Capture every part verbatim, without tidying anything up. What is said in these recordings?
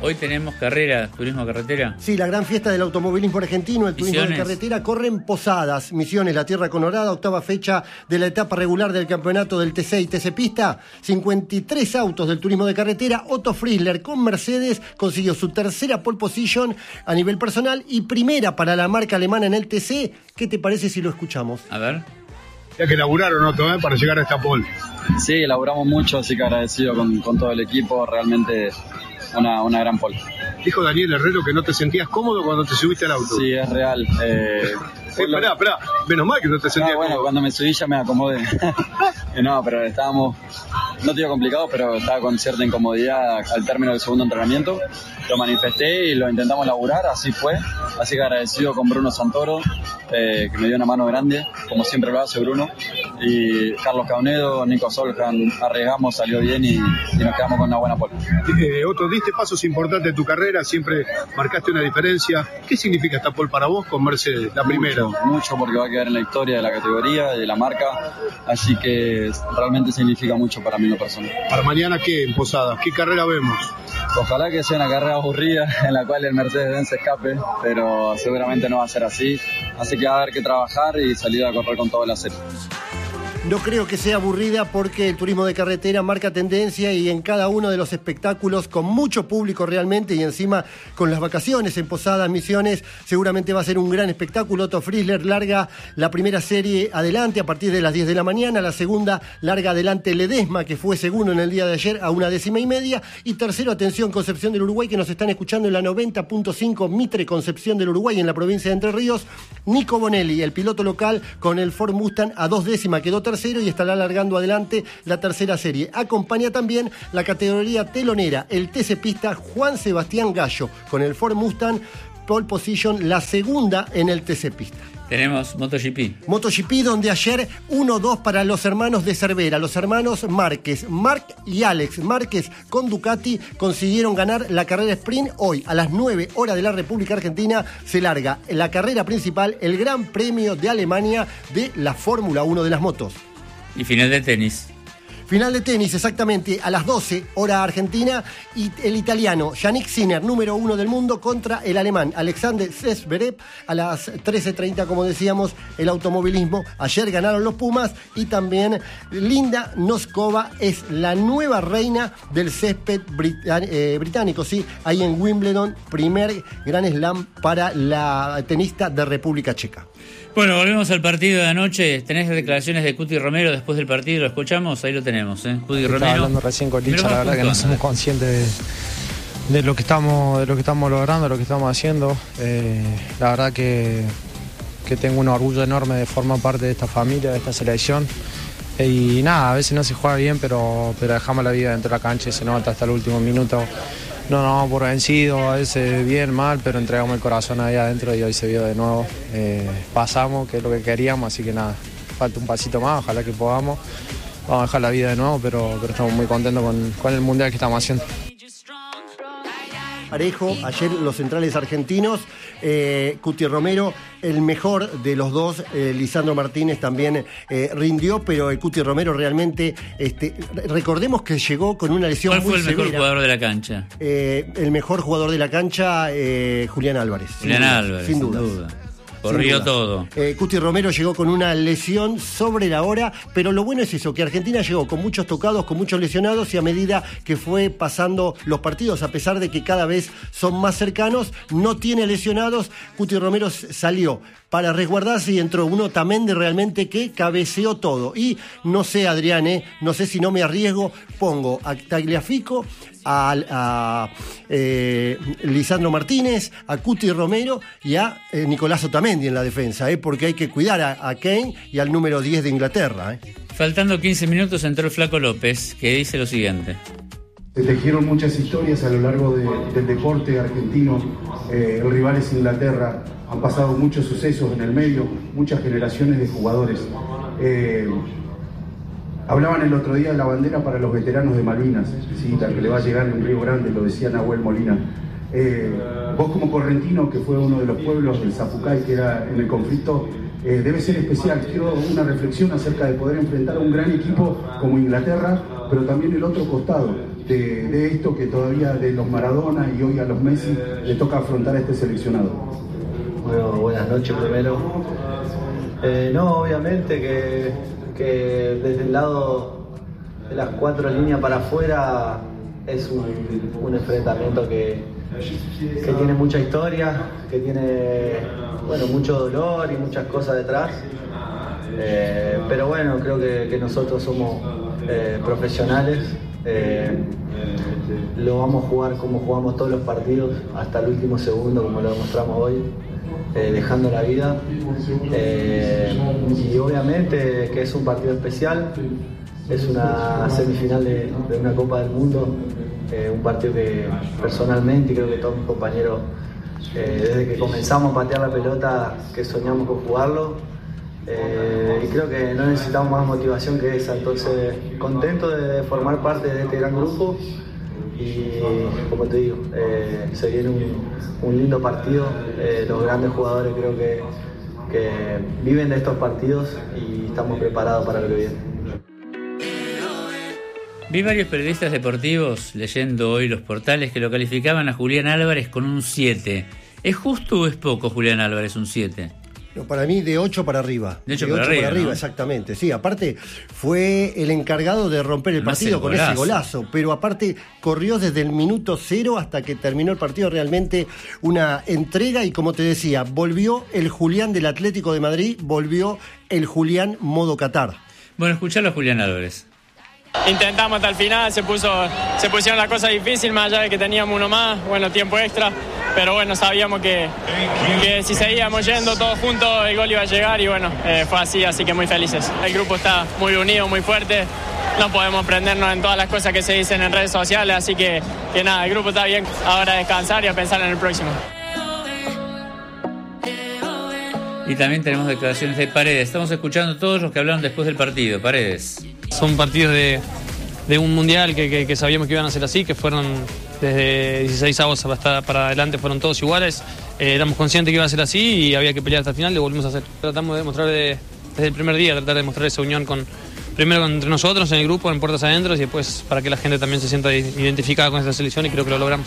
Hoy tenemos carrera, turismo carretera. Sí, la gran fiesta del automovilismo argentino, el turismo Misiones. de carretera, corre en Posadas, Misiones, la Tierra Colorada, octava fecha de la etapa regular del campeonato del T C y T C Pista. cincuenta y tres autos del turismo de carretera. Otto Frizzler con Mercedes consiguió su tercera pole position a nivel personal y primera para la marca alemana en el T C. ¿Qué te parece si lo escuchamos? A ver. Ya que laburaron, Otto, ¿eh? Para llegar a esta pole. Sí, laburamos mucho, así que agradecido con, con todo el equipo, realmente una, una gran pole. Dijo Daniel Herrero que no te sentías cómodo cuando te subiste al auto. Sí, es real. Eh, Eh, esperá, esperá, menos mal que no te sentías no, bueno, cómodo. cuando me subí ya me acomodé. No, pero estábamos, no te digo complicado, pero estaba con cierta incomodidad al término del segundo entrenamiento. Lo manifesté y lo intentamos laburar, así fue. Así que agradecido con Bruno Santoro, eh, que me dio una mano grande, como siempre lo hace Bruno. Y Carlos Caunedo, Nico Soljan, arriesgamos, salió bien y, y nos quedamos con una buena pole. Eh, Otto, diste pasos importantes en tu carrera, siempre marcaste una diferencia. ¿Qué significa esta pole para vos con Mercedes, la primera? Mucho, mucho, porque va a quedar en la historia de la categoría y de la marca, así que realmente significa mucho para mí lo personal. ¿Para mañana qué en Posadas? ¿Qué carrera vemos? Ojalá que sea una carrera aburrida en la cual el Mercedes-Benz se escape, pero seguramente no va a ser así, así que va a haber que trabajar y salir a correr con toda la serie. No creo que sea aburrida porque el turismo de carretera marca tendencia y en cada uno de los espectáculos con mucho público realmente y encima con las vacaciones en Posadas, Misiones, seguramente va a ser un gran espectáculo. Otto Frizzler larga la primera serie adelante a partir de las diez de la mañana, la segunda larga adelante Ledesma, que fue segundo en el día de ayer a una décima y media, y tercero, atención, Concepción del Uruguay, que nos están escuchando en la noventa punto cinco Mitre, Concepción del Uruguay, en la provincia de Entre Ríos. Nico Bonelli, el piloto local, con el Ford Mustang a dos décimas, quedó tercero y estará largando adelante la tercera serie. Acompaña también la categoría telonera, el T C Pista, Juan Sebastián Gallo, con el Ford Mustang, pole position, la segunda en el T C Pista. Tenemos MotoGP. MotoGP, donde ayer uno dos para los hermanos de Cervera, los hermanos Márquez. Marc y Alex Márquez con Ducati consiguieron ganar la carrera sprint. Hoy, a las nueve horas de la República Argentina, se larga la carrera principal, el Gran Premio de Alemania de la Fórmula uno de las motos. Y final de tenis. Final de tenis, exactamente, a las doce, hora argentina, y el italiano Yannick Sinner, número uno del mundo, contra el alemán Alexander Zverev, a las trece treinta, como decíamos, el automovilismo. Ayer ganaron los Pumas y también Linda Noskova es la nueva reina del césped brit- eh, británico, sí, ahí en Wimbledon, primer Grand Slam para la tenista de República Checa. Bueno, volvemos al partido de anoche. Tenés declaraciones de Cuti Romero después del partido, ¿lo escuchamos? Ahí lo tenemos, ¿eh? Cuti Romero. Estaba hablando recién con Licha, la verdad que no somos conscientes de, de lo que estamos, de lo que estamos logrando, de lo que estamos haciendo. Eh, la verdad que, que tengo un orgullo enorme de formar parte de esta familia, de esta selección. Eh, y nada, a veces no se juega bien, pero, pero dejamos la vida dentro de la cancha y se nota hasta el último minuto. No nos vamos por vencido, a veces bien, mal, pero entregamos el corazón ahí adentro y hoy se vio de nuevo. Eh, pasamos, que es lo que queríamos, así que nada, falta un pasito más, ojalá que podamos. Vamos a dejar la vida de nuevo, pero, pero estamos muy contentos con, con el mundial que estamos haciendo. Parejo, ayer los centrales argentinos, eh, Cuti Romero, el mejor de los dos, eh, Lisandro Martínez también eh, rindió, pero el Cuti Romero realmente, este, recordemos que llegó con una lesión muy severa. ¿Cuál fue el mejor jugador de la cancha? Eh, el mejor jugador de la cancha, eh, Julián Álvarez. Julián sin Álvarez, sin sin dudas. duda. Corrió duda. todo. Eh, Cuti Romero llegó con una lesión sobre la hora, pero lo bueno es eso, que Argentina llegó con muchos tocados, con muchos lesionados, y a medida que fue pasando los partidos, a pesar de que cada vez son más cercanos, no tiene lesionados. Cuti Romero salió para resguardarse y entró un Otamendi realmente que cabeceó todo. Y no sé, Adrián, eh, no sé si no me arriesgo, pongo a Tagliafico, a, a eh, Lisandro Martínez, a Cuti Romero y a eh, Nicolás Otamendi en la defensa, eh, porque hay que cuidar a, a Kane y al número diez de Inglaterra. Eh. Faltando quince minutos entró el Flaco López, que dice lo siguiente. Se tejieron muchas historias a lo largo de, del deporte argentino. Eh, el rival es Inglaterra. Han pasado muchos sucesos en el medio, muchas generaciones de jugadores. Eh, hablaban el otro día de la bandera para los veteranos de Malvinas, sí, la que le va a llegar en Río Grande, lo decía Nahuel Molina. Eh, vos como correntino, que fue uno de los pueblos del Zapucay que era en el conflicto, eh, debe ser especial. Quiero una reflexión acerca de poder enfrentar a un gran equipo como Inglaterra, pero también el otro costado de, de esto que todavía de los Maradona y hoy a los Messi le toca afrontar a este seleccionado. Bueno, buenas noches primero. Eh, no, obviamente que, que desde el lado de las cuatro líneas para afuera es un, un enfrentamiento que, que tiene mucha historia, que tiene bueno, mucho dolor y muchas cosas detrás. Eh, pero bueno, creo que, que nosotros somos eh, profesionales. Eh, lo vamos a jugar como jugamos todos los partidos, hasta el último segundo, como lo demostramos hoy. Eh, dejando la vida eh, y obviamente que es un partido especial, es una semifinal de, de una Copa del Mundo, eh, un partido que personalmente y creo que todos mis compañeros eh, desde que comenzamos a patear la pelota que soñamos con jugarlo eh, y creo que no necesitamos más motivación que esa, entonces contento de formar parte de este gran grupo. Y como te digo, eh, se viene un, un lindo partido, eh, los grandes jugadores creo que, que viven de estos partidos y estamos preparados para lo que viene. Vi varios periodistas deportivos leyendo hoy los portales que lo calificaban a Julián Álvarez con un siete. ¿Es justo o es poco Julián Álvarez un siete? No, para mí de ocho para arriba. De ocho para arriba, ¿no? Exactamente. Sí, aparte fue el encargado de romper el Además partido el con ese golazo, pero aparte corrió desde el minuto cero hasta que terminó el partido, realmente una entrega y como te decía, volvió el Julián del Atlético de Madrid, volvió el Julián modo Qatar. Bueno, escuchalo a Julián Álvarez. Intentamos hasta el final, se puso, se pusieron las cosas difíciles, más allá de que teníamos uno más, bueno, tiempo extra, pero bueno, sabíamos que, que si seguíamos yendo todos juntos el gol iba a llegar y bueno, eh, fue así, así que muy felices. El grupo está muy unido, muy fuerte, no podemos prendernos en todas las cosas que se dicen en redes sociales, así que, que nada, el grupo está bien, ahora a descansar y a pensar en el próximo. Y también tenemos declaraciones de Paredes. Estamos escuchando todos los que hablaron después del partido. Paredes. Son partidos de, de un mundial que, que, que sabíamos que iban a ser así, que fueron desde dieciséis avos hasta para adelante, fueron todos iguales. Eh, éramos conscientes que iba a ser así y había que pelear hasta el final, lo volvimos a hacer. Tratamos de demostrar de, desde el primer día, tratar de demostrar esa unión con primero entre nosotros, en el grupo, en puertas adentro y después para que la gente también se sienta identificada con esta selección y creo que lo logramos.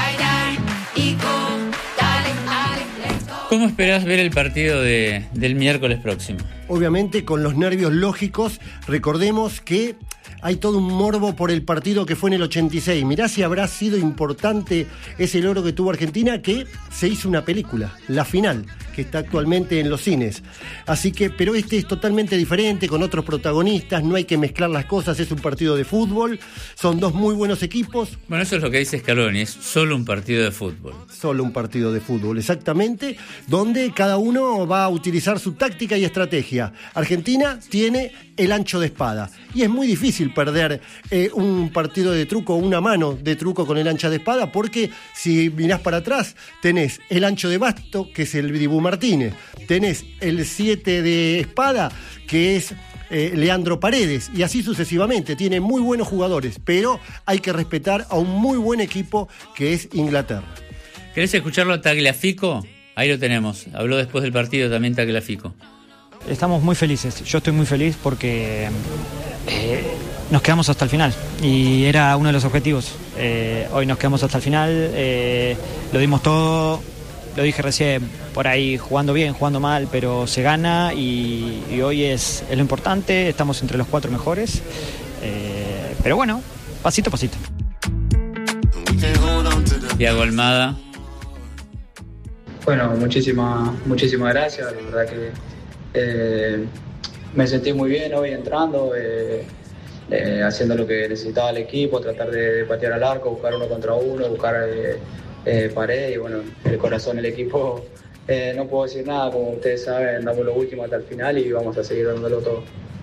¿Cómo esperás ver el partido de, del miércoles próximo? Obviamente con los nervios lógicos. Recordemos que hay todo un morbo por el partido que fue en el ochenta y seis. Mirá si habrá sido importante ese logro que tuvo Argentina, que se hizo una película, La Final, que está actualmente en los cines. Así que, pero este es totalmente diferente, con otros protagonistas, no hay que mezclar las cosas, es un partido de fútbol, son dos muy buenos equipos. Bueno, eso es lo que dice Scaloni, es solo un partido de fútbol. Solo un partido de fútbol, exactamente, donde cada uno va a utilizar su táctica y estrategia. Argentina tiene el ancho de espada, y es muy difícil perder eh, un partido de truco, una mano de truco con el ancho de espada, porque si mirás para atrás, tenés el ancho de basto, que es el Dibu Martínez, tenés el siete de espada, que es eh, Leandro Paredes, y así sucesivamente. Tiene muy buenos jugadores, pero hay que respetar a un muy buen equipo que es Inglaterra. ¿Querés escucharlo a Tagliafico? Ahí lo tenemos, habló después del partido también Tagliafico. Estamos muy felices, yo estoy muy feliz porque eh, nos quedamos hasta el final y era uno de los objetivos. Eh, hoy nos quedamos hasta el final, eh, lo dimos todo, lo dije recién, por ahí jugando bien, jugando mal, pero se gana y, y hoy es, es lo importante, estamos entre los cuatro mejores, eh, pero bueno, pasito a pasito. Thiago Almada. Bueno, muchísimas muchísimas gracias, la verdad que eh, me sentí muy bien hoy entrando, eh, eh, haciendo lo que necesitaba el equipo, tratar de, de patear al arco, buscar uno contra uno, buscar eh, eh, pared y bueno, el corazón del equipo, eh, no puedo decir nada, como ustedes saben, damos lo último hasta el final y vamos a seguir dándolo todo.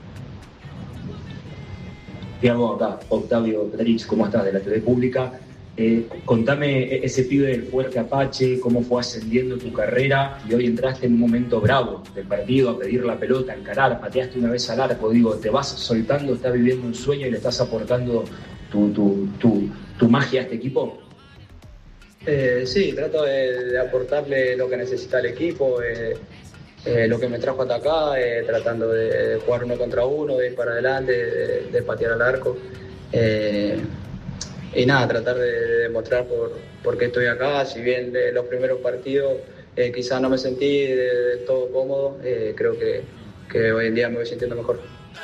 Thiago, acá, Octavio Petrich, ¿cómo estás? De la T V Pública. Eh, contame ese pibe del Fuerte Apache, cómo fue ascendiendo tu carrera y hoy entraste en un momento bravo del partido a pedir la pelota, a encarar, pateaste una vez al arco, digo, te vas soltando, estás viviendo un sueño y le estás aportando tu, tu, tu, tu magia a este equipo. Eh, sí, trato de, de aportarle lo que necesita el equipo, eh, eh, lo que me trajo hasta acá, eh, tratando de, de jugar uno contra uno, de ir para adelante, de, de patear al arco. Eh, y nada, tratar de, de demostrar por, por qué estoy acá. Si bien de los primeros partidos eh, quizás no me sentí del de todo cómodo, eh, creo que, que hoy en día me voy sintiendo mejor.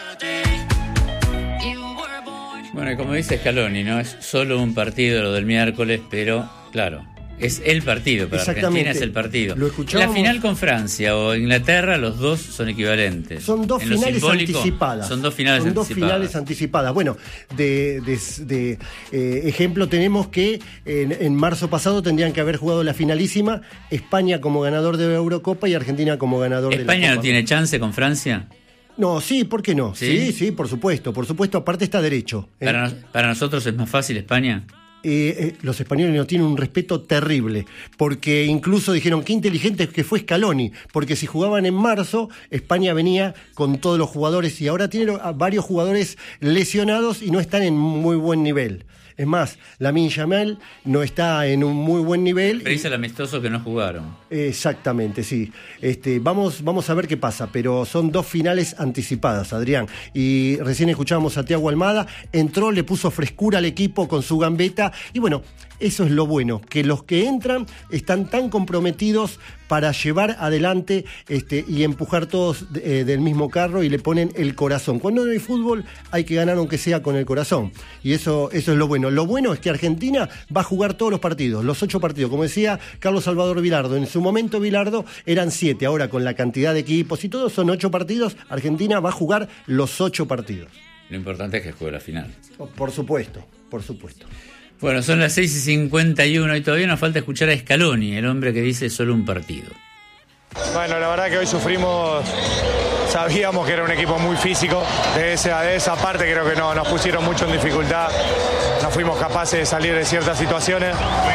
Bueno, y como dice Scaloni, no es solo un partido lo del miércoles, pero claro, es el partido, para Argentina es el partido. Lo escuchamos. La final con Francia o Inglaterra, los dos son equivalentes. Son dos en finales anticipadas. Son dos finales son anticipadas. Dos finales anticipadas. Bueno, de, de, de eh, ejemplo tenemos que en, en marzo pasado tendrían que haber jugado la finalísima, España como ganador de la Eurocopa y Argentina como ganador de la Copa. ¿España no tiene chance con Francia? No, sí, ¿por qué no? Sí, sí, sí por supuesto, por supuesto, aparte está derecho. ¿eh? Para, no, para nosotros es más fácil España. Eh, eh, los españoles nos tienen un respeto terrible, porque incluso dijeron qué inteligente que fue Scaloni, porque si jugaban en marzo, España venía con todos los jugadores y ahora tiene a varios jugadores lesionados y no están en muy buen nivel. Es más, Lamine Yamal no está en un muy buen nivel. Pero dice el amistoso que no jugaron. Exactamente, sí. Este, vamos, vamos a ver qué pasa, pero son dos finales anticipadas, Adrián. Y recién escuchábamos a Thiago Almada, entró, le puso frescura al equipo con su gambeta. Y bueno, eso es lo bueno, que los que entran están tan comprometidos para llevar adelante este, y empujar todos eh, del mismo carro y le ponen el corazón. Cuando no hay fútbol hay que ganar aunque sea con el corazón. Y eso, eso es lo bueno. Lo bueno es que Argentina va a jugar todos los partidos, los ocho partidos. Como decía Carlos Salvador Vilardo, en su momento Vilardo eran siete, ahora con la cantidad de equipos y todo son ocho partidos, Argentina va a jugar los ocho partidos. Lo importante es que juegue la final. Por supuesto, por supuesto. Bueno, son las seis y cincuenta y uno y todavía nos falta escuchar a Scaloni, el hombre que dice solo un partido. Bueno, la verdad que hoy sufrimos, sabíamos que era un equipo muy físico, de esa, de esa parte creo que no, nos pusieron mucho en dificultad, no fuimos capaces de salir de ciertas situaciones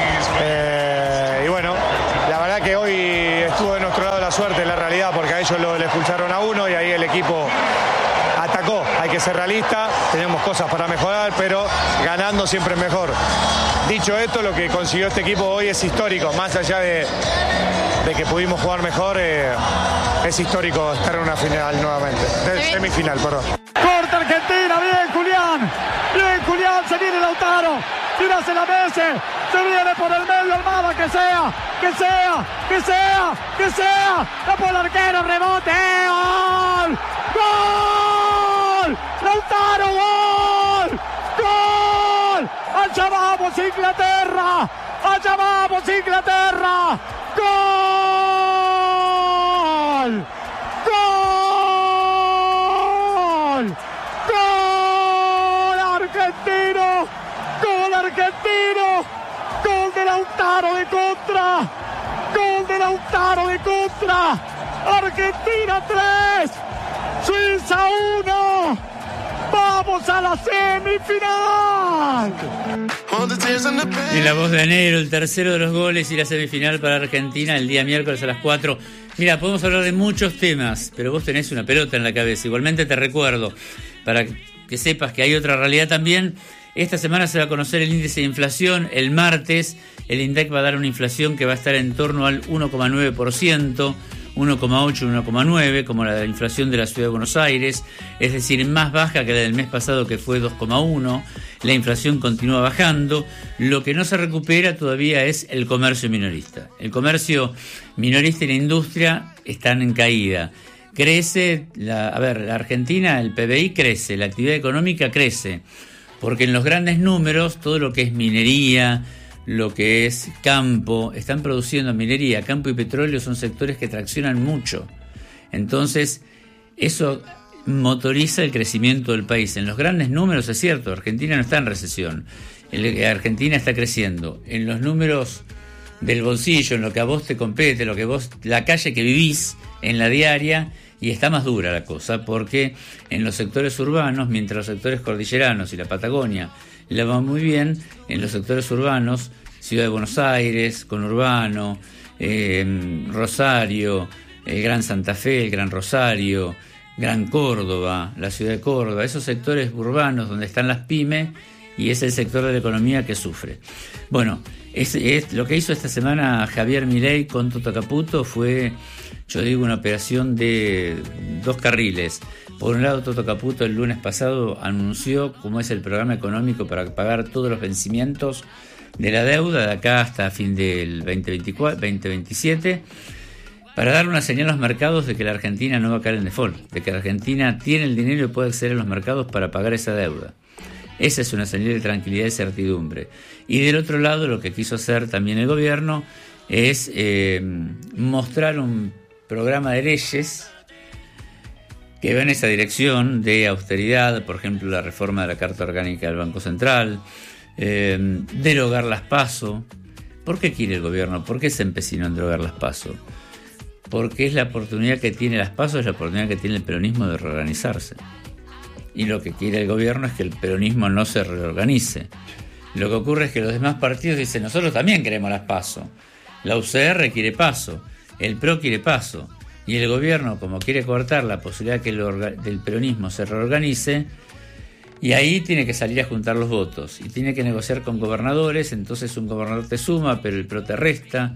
eh, y bueno, la verdad que hoy estuvo de nuestro lado la suerte, la realidad, porque a ellos lo, le expulsaron a uno y ahí el equipo atacó. Hay que ser realista, tenemos cosas para mejorar, pero ganando siempre es mejor. Dicho esto, lo que consiguió este equipo hoy es histórico, más allá de, de que pudimos jugar mejor, eh, es histórico estar en una final nuevamente, eh, semifinal, perdón. Corta Argentina, bien Julián, bien Julián, se viene Lautaro, tírase la mesa, se viene por el medio Almada, que sea, que sea, que sea, que sea, la por el arquero, rebote, ¡gol! ¡Gol! ¡Lautaro, gol! ¡Gol! ¡Allá vamos Inglaterra! ¡Allá vamos Inglaterra! ¡Gol! ¡Gol! ¡Gol argentino! ¡Gol argentino! ¡Gol de Lautaro de contra! ¡Gol de Lautaro de contra! ¡Argentina tres! ¡Suiza uno! ¡Vamos a la semifinal! Y la voz de Enero, el tercero de los goles y la semifinal para Argentina el día miércoles a las cuatro. Mira, podemos hablar de muchos temas, pero vos tenés una pelota en la cabeza. Igualmente te recuerdo, para que sepas que hay otra realidad también. Esta semana se va a conocer el índice de inflación. El martes el INDEC va a dar una inflación que va a estar en torno al uno coma nueve por ciento. uno coma ocho, uno coma nueve, como la de la inflación de la Ciudad de Buenos Aires, es decir, más baja que la del mes pasado, que fue dos coma uno. La inflación continúa bajando. Lo que no se recupera todavía es el comercio minorista. El comercio minorista y la industria están en caída. Crece, la, a ver, la Argentina, el P B I crece, la actividad económica crece, porque en los grandes números, todo lo que es minería, lo que es campo, están produciendo minería, campo y petróleo son sectores que traccionan mucho. Entonces, eso motoriza el crecimiento del país. En los grandes números es cierto, Argentina no está en recesión, Argentina está creciendo. En los números del bolsillo, en lo que a vos te compete, lo que vos, la calle que vivís en la diaria, y está más dura la cosa, porque en los sectores urbanos, mientras los sectores cordilleranos y la Patagonia le va muy bien, en los sectores urbanos, Ciudad de Buenos Aires, conurbano, eh, Rosario, el Gran Santa Fe, el Gran Rosario, Gran Córdoba, la ciudad de Córdoba, esos sectores urbanos donde están las pymes, y es el sector de la economía que sufre. Bueno, es, es, lo que hizo esta semana Javier Milei con Toto Caputo fue, yo digo, una operación de dos carriles. Por un lado, Toto Caputo el lunes pasado anunció cómo es el programa económico para pagar todos los vencimientos de la deuda de acá hasta fin del veinte veinticuatro, veinte veintisiete, para dar una señal a los mercados de que la Argentina no va a caer en default, de que la Argentina tiene el dinero y puede acceder a los mercados para pagar esa deuda. Esa es una señal de tranquilidad y certidumbre. Y del otro lado, lo que quiso hacer también el gobierno es eh, mostrar un programa de leyes que va en esa dirección de austeridad, por ejemplo, la reforma de la Carta Orgánica del Banco Central, eh, derogar las PASO. ¿Por qué quiere el gobierno? ¿Por qué se empecinó en derogar las PASO? Porque es la oportunidad que tiene las PASO, es la oportunidad que tiene el peronismo de reorganizarse. Y lo que quiere el gobierno es que el peronismo no se reorganice. Lo que ocurre es que los demás partidos dicen, nosotros también queremos las PASO. La U C R quiere PASO, el PRO quiere PASO. Y el gobierno, como quiere cortar la posibilidad que el orga- del peronismo se reorganice, y ahí tiene que salir a juntar los votos. Y tiene que negociar con gobernadores, entonces un gobernador te suma, pero el PRO te resta.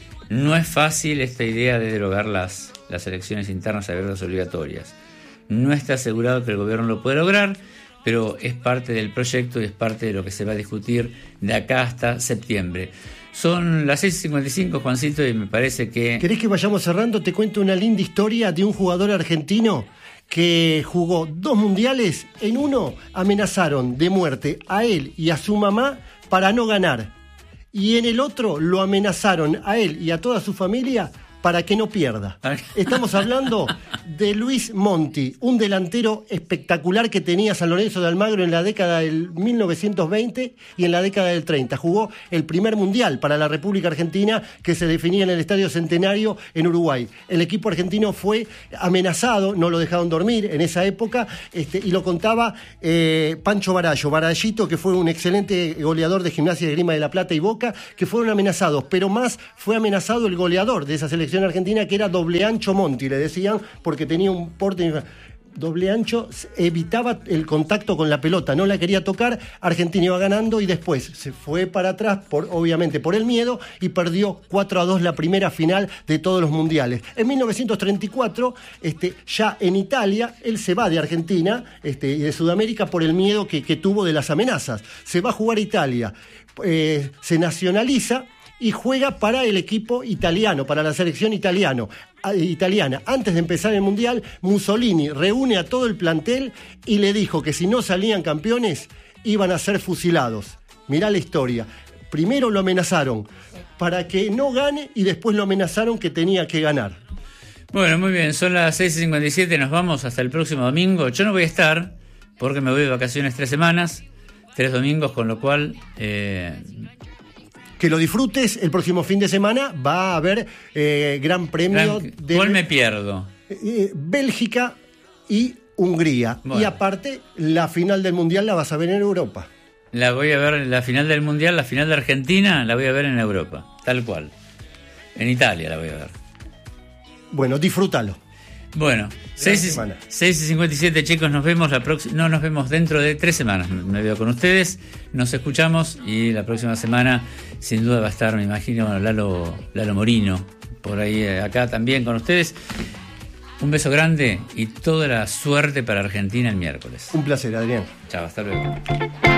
No es fácil esta idea de derogar las, las elecciones internas abiertas obligatorias. No está asegurado que el gobierno lo pueda lograr, pero es parte del proyecto y es parte de lo que se va a discutir de acá hasta septiembre. Son las seis y cincuenta y cinco, Juancito, y me parece que... ¿Querés que vayamos cerrando? Te cuento una linda historia de un jugador argentino que jugó dos mundiales. En uno amenazaron de muerte a él y a su mamá para no ganar. Y en el otro lo amenazaron a él y a toda su familia para que no pierda. Estamos hablando de Luis Monti, un delantero espectacular que tenía San Lorenzo de Almagro en la década del mil novecientos veinte y en la década del treinta. Jugó el primer mundial para la República Argentina que se definía en el Estadio Centenario en Uruguay. El equipo argentino fue amenazado, no lo dejaron dormir en esa época, este, y lo contaba eh, Pancho Barallo, Barallito, que fue un excelente goleador de Gimnasia de Grima de la Plata y Boca, que fueron amenazados, pero más fue amenazado el goleador de esa selección argentina, que era Doble Ancho Monti, le decían, porque tenía un porte. Doble Ancho evitaba el contacto con la pelota, no la quería tocar. Argentina iba ganando y después se fue para atrás, por, obviamente por el miedo, y perdió cuatro a dos la primera final de todos los mundiales. En mil novecientos treinta y cuatro, este, ya en Italia, él se va de Argentina este, y de Sudamérica por el miedo que, que tuvo de las amenazas. Se va a jugar a Italia, eh, se nacionaliza y juega para el equipo italiano, para la selección italiano, italiana. Antes de empezar el Mundial, Mussolini reúne a todo el plantel y le dijo que si no salían campeones, iban a ser fusilados. Mirá la historia. Primero lo amenazaron para que no gane y después lo amenazaron que tenía que ganar. Bueno, muy bien, son las seis y cincuenta y siete, nos vamos hasta el próximo domingo. Yo no voy a estar porque me voy de vacaciones tres semanas, tres domingos, con lo cual... Eh, que lo disfrutes. El próximo fin de semana va a haber eh, gran premio gran, de... ¿Cuál me pierdo? Eh, Bélgica y Hungría. Bueno. Y aparte, la final del Mundial la vas a ver en Europa. La voy a ver, la final del Mundial, la final de Argentina, la voy a ver en Europa, tal cual. En Italia la voy a ver. Bueno, disfrútalo. Bueno, seis y cincuenta y siete, chicos, nos vemos la próxima, no nos vemos dentro de tres semanas. Me veo con ustedes, nos escuchamos y la próxima semana sin duda va a estar, me imagino, bueno, Lalo, Lalo Morino, por ahí acá también con ustedes. Un beso grande y toda la suerte para Argentina el miércoles. Un placer, Adrián. Chao, hasta luego.